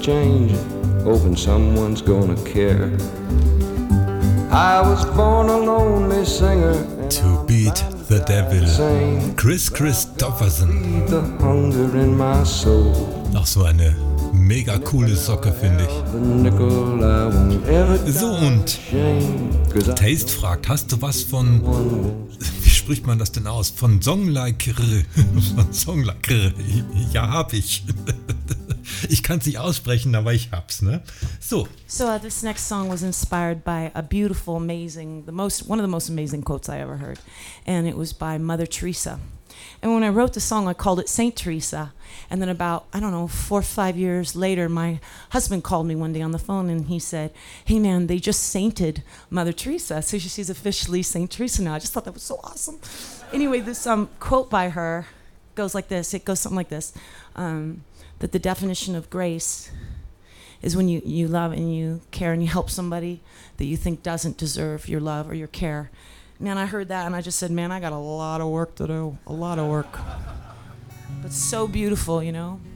change, hoping someone's gonna care. I was born a lonely singer. To Beat the Devil. Chris Christopherson. The hunger in my soul. Auch so eine mega coole Socke, finde ich. So, und Taste fragt, hast du was von, wie spricht man das denn aus? Von Songlikere? Von Songlikere? Ja, hab ich. Ich kann es nicht aussprechen, aber ich hab's, ne? So. So this next song was inspired by a beautiful, amazing, one of the most amazing quotes I ever heard. And it was by Mother Teresa. And when I wrote the song, I called it Saint Teresa. And then about, 4 or 5 years later, my husband called me one day on the phone and he said, hey man, they just sainted Mother Teresa. So she's officially Saint Teresa now. I just thought that was so awesome. Anyway, this quote by her goes like this. It goes something like this. That the definition of grace is when you love and you care and you help somebody that you think doesn't deserve your love or your care. Man, I heard that and I just said, man, I got a lot of work to do. A lot of work. But so beautiful, you know?